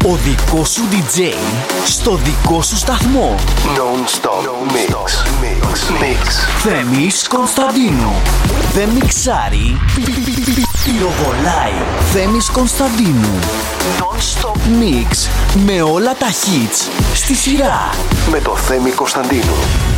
Ο δικός σου DJ στο δικό σου σταθμό. Non-stop mix. Θέμης Κωνσταντίνου. Δεν μιξάρει, πυροβολάει. Θέμης Κωνσταντίνου. Non-stop mix με όλα τα hits στη σειρά. Με το Θέμη Κωνσταντίνου.